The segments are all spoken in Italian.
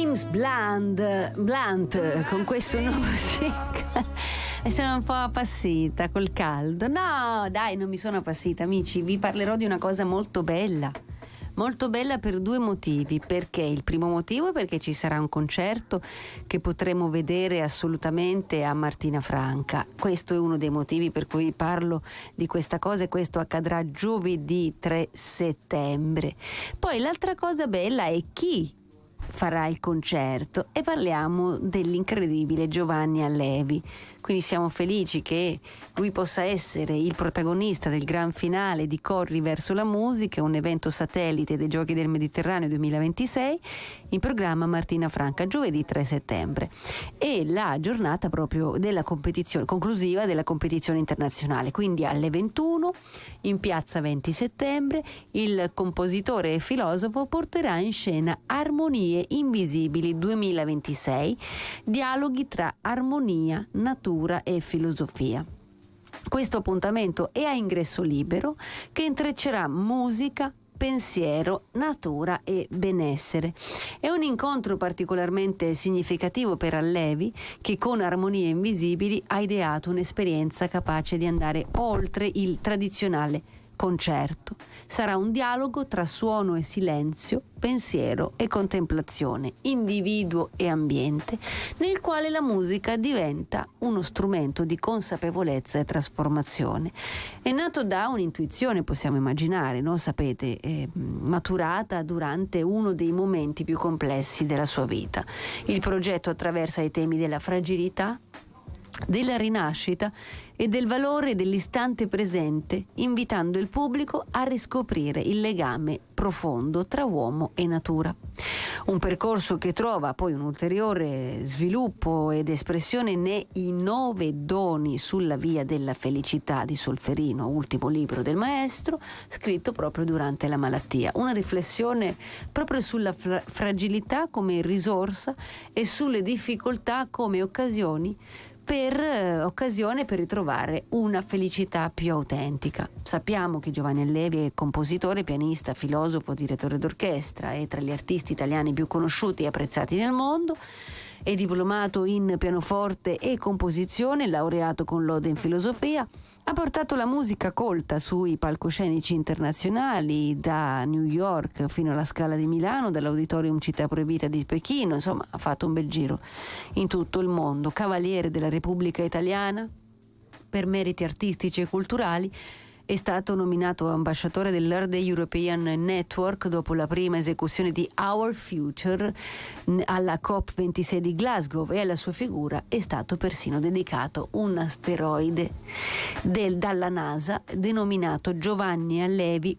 James Blunt con questo nuovo single. E sono un po' appassita col caldo. No, dai, non mi sono appassita, amici. Vi parlerò di una cosa molto bella per due motivi. Perché? Il primo motivo è perché ci sarà un concerto che potremo vedere assolutamente a Martina Franca. Questo è uno dei motivi per cui parlo di questa cosa, e questo accadrà giovedì 3 settembre. Poi l'altra cosa bella è chi farà il concerto, e parliamo dell'incredibile Giovanni Allevi. Quindi siamo felici che lui possa essere il protagonista del gran finale di Corri verso la musica, un evento satellite dei Giochi del Mediterraneo 2026, in programma Martina Franca giovedì 3 settembre. E la giornata proprio della competizione conclusiva della competizione internazionale, quindi alle 21 in piazza 20 settembre il compositore e filosofo porterà in scena Armonie Invisibili 2026, dialoghi tra armonia, natura e filosofia. Questo appuntamento è a ingresso libero, che intreccerà musica, pensiero, natura e benessere. È un incontro particolarmente significativo per Allevi, che con Armonie Invisibili ha ideato un'esperienza capace di andare oltre il tradizionale concerto. Sarà un dialogo tra suono e silenzio, pensiero e contemplazione, individuo e ambiente, nel quale la musica diventa uno strumento di consapevolezza e trasformazione. È nato da un'intuizione, possiamo immaginare, no? Sapete, maturata durante uno dei momenti più complessi della sua vita. Il progetto attraversa i temi della fragilità, della rinascita e del valore dell'istante presente, invitando il pubblico a riscoprire il legame profondo tra uomo e natura. Un percorso che trova poi un ulteriore sviluppo ed espressione nei 9 doni sulla via della felicità di Solferino, ultimo libro del maestro, scritto proprio durante la malattia. Una riflessione proprio sulla fragilità come risorsa e sulle difficoltà come occasione per ritrovare una felicità più autentica. Sappiamo che Giovanni Allevi è compositore, pianista, filosofo, direttore d'orchestra, è tra gli artisti italiani più conosciuti e apprezzati nel mondo. È diplomato in pianoforte e composizione, laureato con lode in filosofia. Ha portato la musica colta sui palcoscenici internazionali, da New York fino alla Scala di Milano, dall'Auditorium Città Proibita di Pechino, insomma ha fatto un bel giro in tutto il mondo. Cavaliere della Repubblica Italiana per meriti artistici e culturali. È stato nominato ambasciatore dell'Earth European Network dopo la prima esecuzione di Our Future alla COP26 di Glasgow, e alla sua figura è stato persino dedicato un asteroide dalla NASA denominato Giovanni Allevi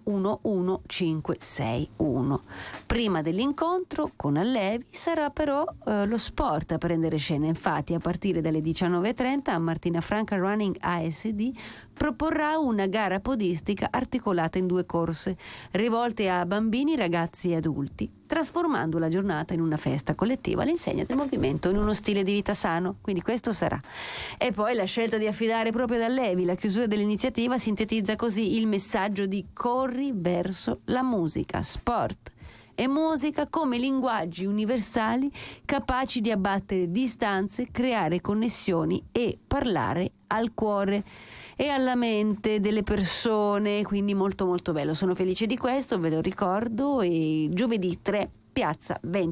111561. Prima dell'incontro con Allevi sarà però lo sport a prendere scena. Infatti, a partire dalle 19:30 a Martina Franca Running ASD proporrà una gara podistica articolata in 2 corse, rivolte a bambini, ragazzi e adulti, trasformando la giornata in una festa collettiva all'insegna del movimento in uno stile di vita sano. Quindi questo sarà. E poi la scelta di affidare proprio ad Allevi la chiusura dell'iniziativa sintetizza così il messaggio di Corri verso la musica, sport e musica come linguaggi universali capaci di abbattere distanze, creare connessioni e parlare al cuore e alla mente delle persone. Quindi molto molto bello, sono felice di questo, ve lo ricordo. E giovedì 3 piazza 20